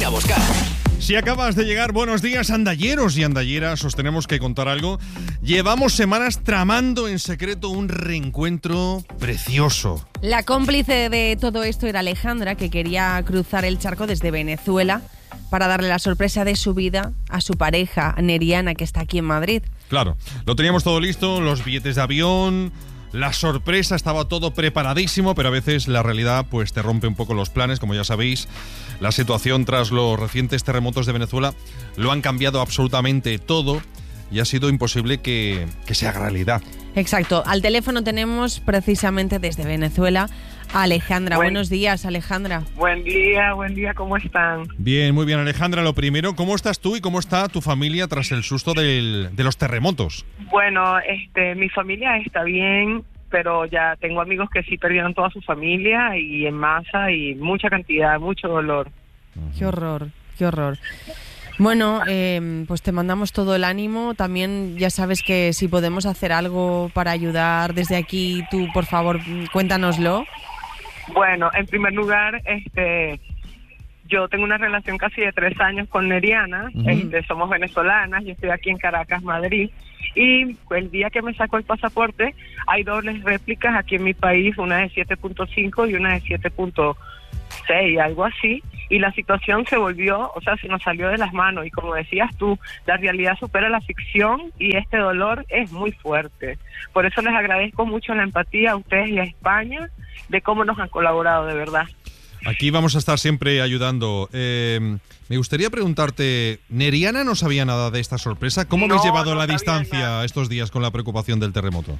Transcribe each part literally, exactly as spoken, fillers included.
a buscar. Si acabas de llegar, buenos días, andalleros y andalleras, os tenemos que contar algo. Llevamos semanas tramando en secreto un reencuentro precioso. La cómplice de todo esto era Alejandra, que quería cruzar el charco desde Venezuela para darle la sorpresa de su vida a su pareja, Neriana, que está aquí en Madrid. Claro, lo teníamos todo listo, los billetes de avión, la sorpresa, estaba todo preparadísimo, pero a veces la realidad pues te rompe un poco los planes, como ya sabéis. La situación tras los recientes terremotos de Venezuela lo han cambiado absolutamente todo y ha sido imposible que, que se haga realidad. Exacto. Al teléfono tenemos precisamente desde Venezuela a Alejandra. Buen, Buenos días, Alejandra. Buen día, buen día, ¿cómo están? Bien, muy bien, Alejandra. Lo primero, ¿cómo estás tú y cómo está tu familia tras el susto del, de los terremotos? Bueno, este, mi familia está bien, pero ya tengo amigos que sí perdieron toda su familia y en masa y mucha cantidad, mucho dolor. Qué horror, qué horror. Bueno, eh, pues te mandamos todo el ánimo. También ya sabes que si podemos hacer algo para ayudar desde aquí, tú por favor cuéntanoslo. Bueno, en primer lugar, este, yo tengo una relación casi de tres años con Neriana. Uh-huh. Este, somos venezolanas, yo estoy aquí en Caracas, Madrid. Y el día que me sacó el pasaporte, hay dobles réplicas aquí en mi país, una de siete punto cinco y una de siete punto seis, algo así. Y la situación se volvió, o sea, se nos salió de las manos. Y como decías tú, la realidad supera la ficción y este dolor es muy fuerte. Por eso les agradezco mucho la empatía a ustedes y a España de cómo nos han colaborado, de verdad. Aquí vamos a estar siempre ayudando. Eh, me gustaría preguntarte, ¿Neriana no sabía nada de esta sorpresa? ¿Cómo no, habéis llevado no la distancia nada estos días con la preocupación del terremoto?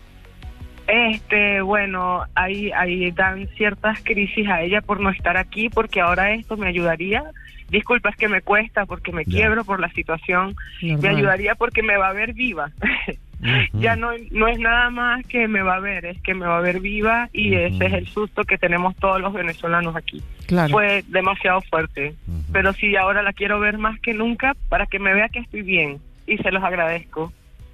Este, bueno, ahí, ahí dan ciertas crisis a ella por no estar aquí, porque ahora esto me ayudaría. Disculpa, es que me cuesta porque me ya. quiebro por la situación. Normal. Me ayudaría porque me va a ver viva. Uh-huh. Ya no, no es nada más que me va a ver, es que me va a ver viva y uh-huh. ese es el susto que tenemos todos los venezolanos aquí. Claro. Fue demasiado fuerte, uh-huh. pero sí, ahora la quiero ver más que nunca para que me vea que estoy bien y se los agradezco.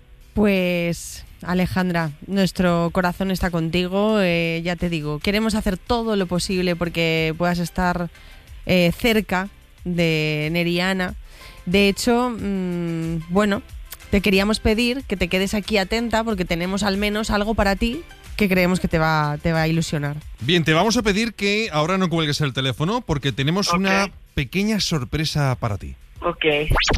Pues Alejandra, nuestro corazón está contigo, eh, ya te digo, queremos hacer todo lo posible porque puedas estar eh, cerca de Neriana. De hecho, mmm, bueno, te queríamos pedir que te quedes aquí atenta porque tenemos al menos algo para ti que creemos que te va, te va a ilusionar. Bien, te vamos a pedir que ahora no cuelgues el teléfono porque tenemos okay. una pequeña sorpresa para ti. Ok.